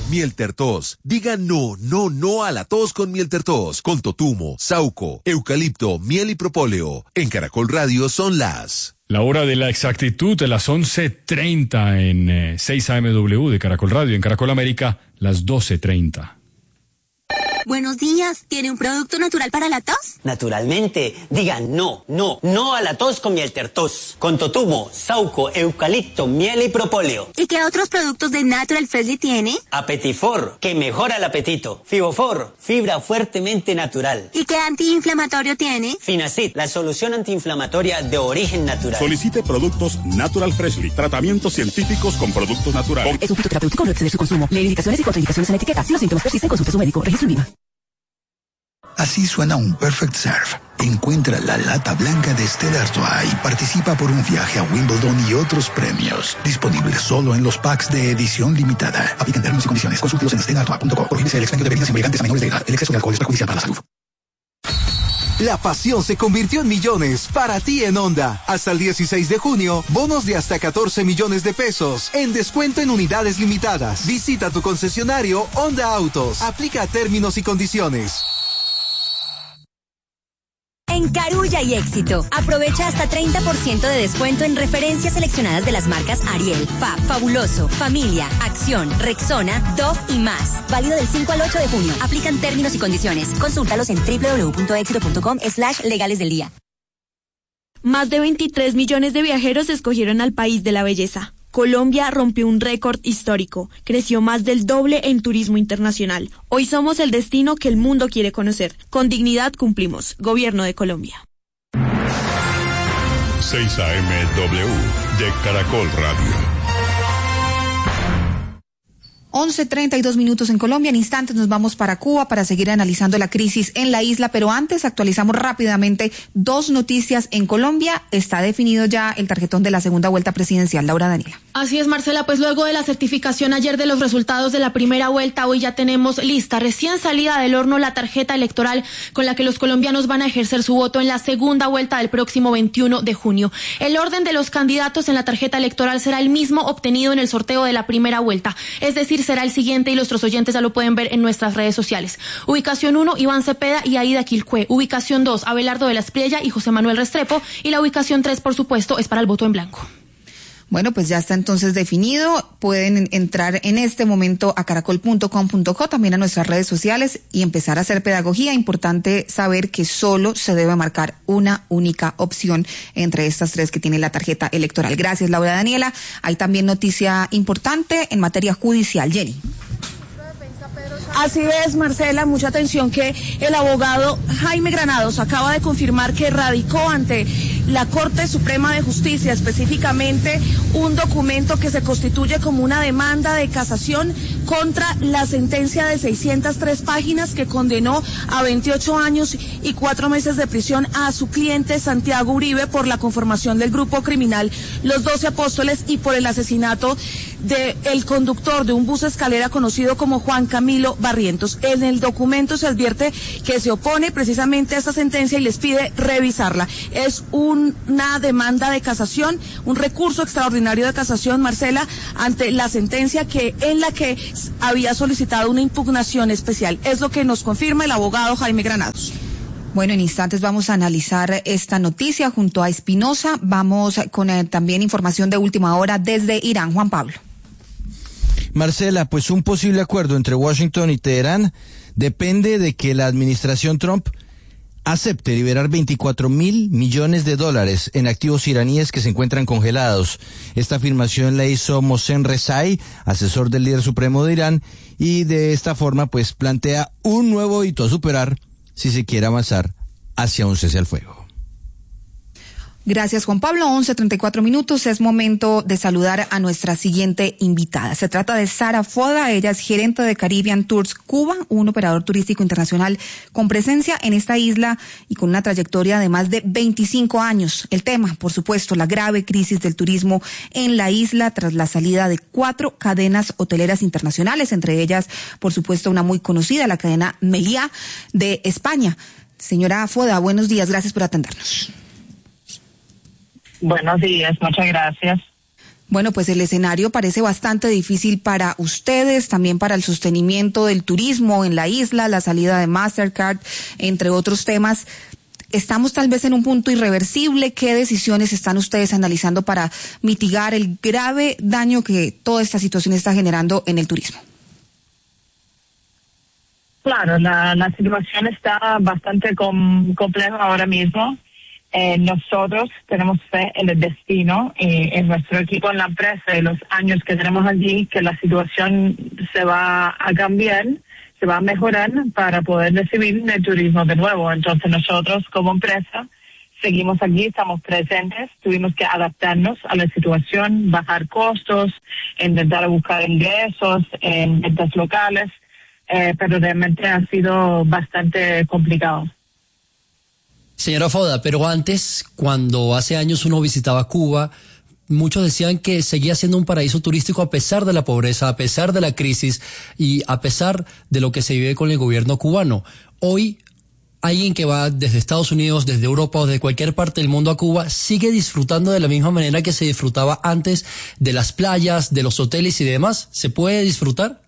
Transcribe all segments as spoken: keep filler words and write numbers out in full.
Mieltertos. Diga no, no, no a la tos con Mieltertos. Con totumo, sauco, eucalipto, miel y propóleo. En Caracol Radio son las... La hora de la exactitud de las once treinta en eh, seis A M W de Caracol Radio. En Caracol América, las doce treinta. Buenos días. ¿Tiene un producto natural para la tos? Naturalmente. Diga no, no, no a la tos con Mieltertos. Con totumo, sauco, eucalipto, miel y propóleo. ¿Y qué otros productos de Natural Freshly tiene? Apetifor, que mejora el apetito. Fibofor, fibra fuertemente natural. ¿Y qué antiinflamatorio tiene? Finacid, la solución antiinflamatoria de origen natural. Solicite productos Natural Freshly. Tratamientos científicos con productos naturales. Es un fitoterapéutico, no exceder su consumo. Lee indicaciones y contraindicaciones en la etiqueta. Si los síntomas persisten, consulte a su médico. Registro INVIMA. Así suena un Perfect Serve. Encuentra la lata blanca de Stella Artois y participa por un viaje a Wimbledon y otros premios. Disponible solo en los packs de edición limitada. Aplican términos y condiciones. Consúltelos en stella artois punto com. Prohíbese el expendio de bebidas embriagantes a menores de edad. El exceso de alcohol es perjudicial para la salud. La pasión se convirtió en millones para ti en Honda. Hasta el dieciséis de junio, bonos de hasta catorce millones de pesos en descuento en unidades limitadas. Visita tu concesionario Honda Autos. Aplica términos y condiciones. En Carulla y Éxito, aprovecha hasta treinta por ciento de descuento en referencias seleccionadas de las marcas Ariel, Fab, Fabuloso, Familia, Acción, Rexona, Dove y más. Válido del cinco al ocho de junio. Aplican términos y condiciones. Consúltalos en doble u doble u doble u punto éxito punto com slash legales del día. Más de veintitrés millones de viajeros escogieron al país de la belleza. Colombia rompió un récord histórico, creció más del doble en turismo internacional. Hoy somos el destino que el mundo quiere conocer. Con dignidad cumplimos. Gobierno de Colombia. seis A M W de Caracol Radio. once treinta y dos minutos en Colombia. En instantes nos vamos para Cuba para seguir analizando la crisis en la isla, pero antes actualizamos rápidamente dos noticias en Colombia. Está definido ya el tarjetón de la segunda vuelta presidencial. Laura Daniela. Así es, Marcela, pues luego de la certificación ayer de los resultados de la primera vuelta, hoy ya tenemos lista, recién salida del horno, la tarjeta electoral con la que los colombianos van a ejercer su voto en la segunda vuelta del próximo veintiuno de junio. El orden de los candidatos en la tarjeta electoral será el mismo obtenido en el sorteo de la primera vuelta, es decir, será el siguiente y nuestros oyentes ya lo pueden ver en nuestras redes sociales. Ubicación uno, Iván Cepeda y Aida Quilcue. Ubicación dos, Abelardo de la Espriella y José Manuel Restrepo. Y la ubicación tres, por supuesto, es para el voto en blanco. Bueno, pues ya está entonces definido. Pueden entrar en este momento a caracol punto com punto co, también a nuestras redes sociales y empezar a hacer pedagogía. Importante saber que solo se debe marcar una única opción entre estas tres que tiene la tarjeta electoral. Gracias, Laura Daniela. Hay también noticia importante en materia judicial. Jenny. Así es, Marcela, mucha atención que el abogado Jaime Granados acaba de confirmar que radicó ante la Corte Suprema de Justicia, específicamente un documento que se constituye como una demanda de casación contra la sentencia de seiscientas tres páginas que condenó a veintiocho años y cuatro meses de prisión a su cliente Santiago Uribe por la conformación del grupo criminal Los Doce Apóstoles y por el asesinato del conductor de un bus escalera conocido como Juan Camilo Barrientos. En el documento se advierte que se opone precisamente a esta sentencia y les pide revisarla. Es un, una demanda de casación, un recurso extraordinario de casación, Marcela, ante la sentencia que en la que había solicitado una impugnación especial. Es lo que nos confirma el abogado Jaime Granados. Bueno, en instantes vamos a analizar esta noticia junto a Espinosa. Vamos con eh, también información de última hora desde Irán. Juan Pablo. Marcela, pues un posible acuerdo entre Washington y Teherán depende de que la administración Trump acepte liberar veinticuatro mil millones de dólares en activos iraníes que se encuentran congelados. Esta afirmación la hizo Mohsen Rezai, asesor del líder supremo de Irán, y de esta forma pues plantea un nuevo hito a superar si se quiere avanzar hacia un cese al fuego. Gracias, Juan Pablo. once treinta y cuatro minutos. Es momento de saludar a nuestra siguiente invitada. Se trata de Sara Foda. Ella es gerente de Caribbean Tours Cuba, un operador turístico internacional con presencia en esta isla y con una trayectoria de más de veinticinco años. El tema, por supuesto, la grave crisis del turismo en la isla tras la salida de cuatro cadenas hoteleras internacionales, entre ellas, por supuesto, una muy conocida, la cadena Meliá de España. Señora Foda, buenos días. Gracias por atendernos. Buenos días, muchas gracias. Bueno, pues el escenario parece bastante difícil para ustedes, también para el sostenimiento del turismo en la isla, la salida de Mastercard, entre otros temas. ¿Estamos tal vez en un punto irreversible? ¿Qué decisiones están ustedes analizando para mitigar el grave daño que toda esta situación está generando en el turismo? Claro, la, la situación está bastante com, compleja ahora mismo. Eh, nosotros tenemos fe en el destino y en nuestro equipo en la empresa y los años que tenemos allí, que la situación se va a cambiar, se va a mejorar para poder recibir el turismo de nuevo. Entonces nosotros como empresa seguimos aquí, estamos presentes, tuvimos que adaptarnos a la situación, bajar costos, intentar buscar ingresos en ventas locales, eh, pero realmente ha sido bastante complicado. Señora Foda, pero antes, cuando hace años uno visitaba Cuba, muchos decían que seguía siendo un paraíso turístico a pesar de la pobreza, a pesar de la crisis y a pesar de lo que se vive con el gobierno cubano. Hoy, alguien que va desde Estados Unidos, desde Europa o de cualquier parte del mundo a Cuba, sigue disfrutando de la misma manera que se disfrutaba antes de las playas, de los hoteles y demás. ¿Se puede disfrutar?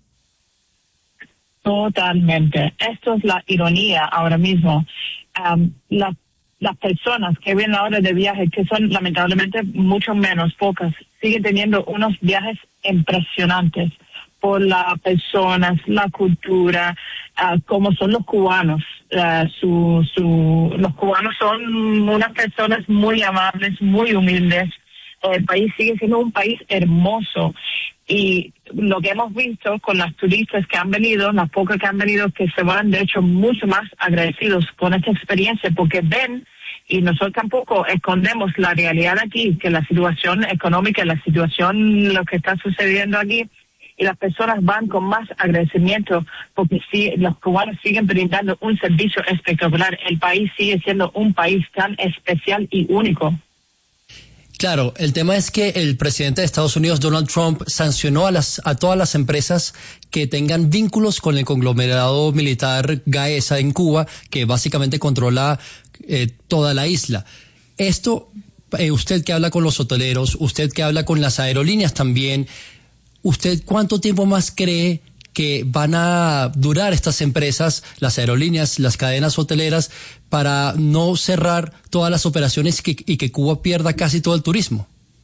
Totalmente. Esto es la ironía ahora mismo. Um, la, las personas que vienen ahora de viaje, que son lamentablemente mucho menos, pocas, siguen teniendo unos viajes impresionantes por las personas, la cultura, uh, como son los cubanos. Uh, su, su, los cubanos son unas personas muy amables, muy humildes. El país sigue siendo un país hermoso. Y lo que hemos visto con las turistas que han venido, las pocas que han venido, que se van de hecho mucho más agradecidos con esta experiencia, porque ven, y nosotros tampoco escondemos la realidad aquí, que la situación económica, la situación, lo que está sucediendo aquí, y las personas van con más agradecimiento, porque sí, los cubanos siguen brindando un servicio espectacular. El país sigue siendo un país tan especial y único. Claro, el tema es que el presidente de Estados Unidos, Donald Trump, sancionó a las a todas las empresas que tengan vínculos con el conglomerado militar Gaesa en Cuba, que básicamente controla eh, toda la isla. Esto, eh, usted que habla con los hoteleros, usted que habla con las aerolíneas también, ¿usted cuánto tiempo más cree que van a durar estas empresas, las aerolíneas, las cadenas hoteleras, para no cerrar todas las operaciones y que, y que Cuba pierda casi todo el turismo?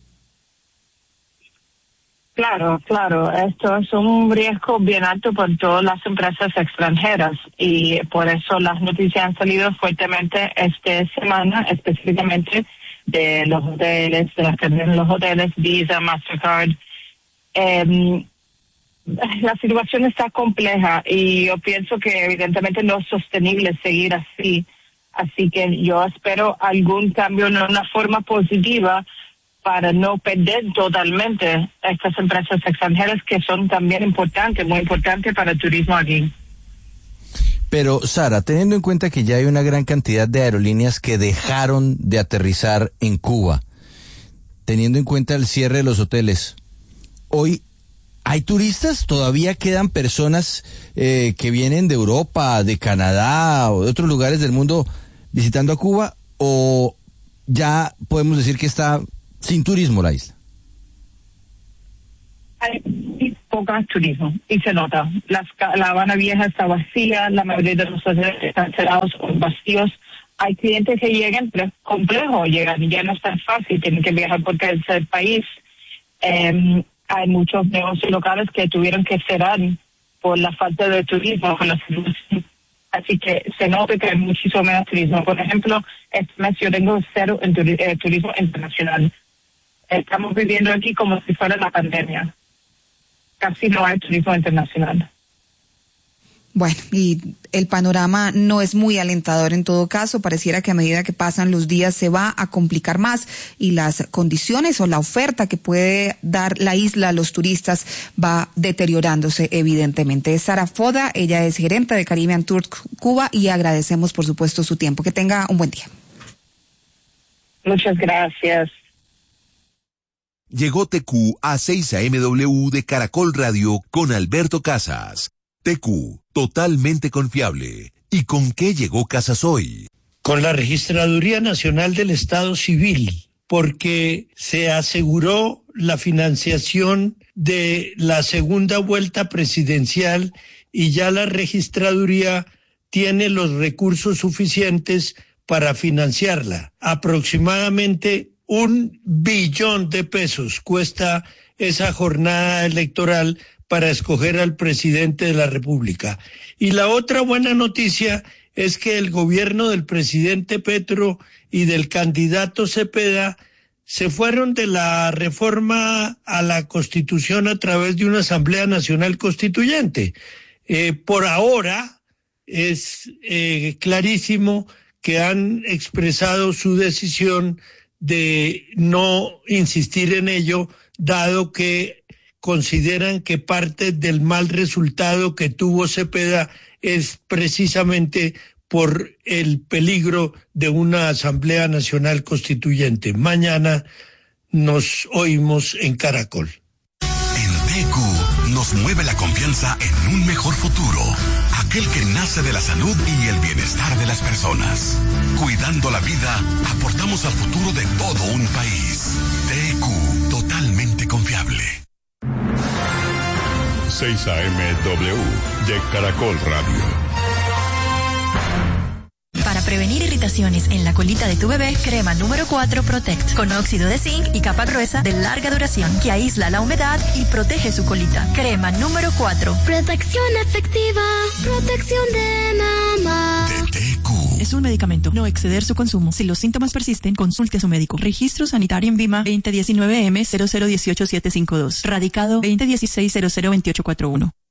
Claro, claro. Esto es un riesgo bien alto por todas las empresas extranjeras y por eso las noticias han salido fuertemente esta semana, específicamente de los hoteles, de las cadenas de los hoteles, Visa, Mastercard. Eh, La situación está compleja y yo pienso que evidentemente no es sostenible seguir así. Así que yo espero algún cambio en una forma positiva para no perder totalmente estas empresas extranjeras que son también importantes, muy importantes para el turismo aquí. Pero, Sara, teniendo en cuenta que ya hay una gran cantidad de aerolíneas que dejaron de aterrizar en Cuba, teniendo en cuenta el cierre de los hoteles, hoy ¿hay turistas? ¿Todavía quedan personas eh, que vienen de Europa, de Canadá o de otros lugares del mundo visitando a Cuba? ¿O ya podemos decir que está sin turismo la isla? Hay poco turismo y se nota. Las, la Habana Vieja está vacía, la mayoría de los hoteles están cerrados o vacíos. Hay clientes que llegan, pero es complejo llegar y ya no es tan fácil, tienen que viajar porque es el país. Eh, Hay muchos negocios locales que tuvieron que cerrar por la falta de turismo, por la situación. Así que se nota que hay muchísimo menos turismo. Por ejemplo, este mes yo tengo cero en turi- eh, turismo internacional. Estamos viviendo aquí como si fuera la pandemia. Casi no hay turismo internacional. Bueno, y el panorama no es muy alentador en todo caso. Pareciera que a medida que pasan los días se va a complicar más y las condiciones o la oferta que puede dar la isla a los turistas va deteriorándose evidentemente. Es Sara Foda, ella es gerente de Caribbean Tours Cuba y agradecemos por supuesto su tiempo. Que tenga un buen día. Muchas gracias. Llegó T Q a seis A M W de Caracol Radio con Alberto Casas. T Q, totalmente confiable. ¿Y con qué llegó Casas hoy? Con la Registraduría Nacional del Estado Civil, porque se aseguró la financiación de la segunda vuelta presidencial y ya la registraduría tiene los recursos suficientes para financiarla. Aproximadamente un billón de pesos cuesta esa jornada electoral para escoger al presidente de la República. Y la otra buena noticia es que el gobierno del presidente Petro y del candidato Cepeda se fueron de la reforma a la Constitución a través de una Asamblea Nacional Constituyente. Eh, por ahora es eh, clarísimo que han expresado su decisión de no insistir en ello, dado que consideran que parte del mal resultado que tuvo Cepeda es precisamente por el peligro de una Asamblea Nacional Constituyente. Mañana nos oímos en Caracol. En T Q nos mueve la confianza en un mejor futuro, aquel que nace de la salud y el bienestar de las personas. Cuidando la vida, aportamos al futuro de todo un país. T Q, totalmente confiable. seis A M W de Caracol Radio. Para prevenir irritaciones en la colita de tu bebé, crema número cuatro Protect, con óxido de zinc y capa gruesa de larga duración que aísla la humedad y protege su colita. Crema número cuatro. Protección efectiva, protección de mamá. De T Q. Es un medicamento, no exceder su consumo. Si los síntomas persisten, consulte a su médico. Registro sanitario en Vima veinte diecinueve M cero cero uno ocho siete cinco dos. Radicado veinte dieciséis cero cero veintiocho cuarenta y uno.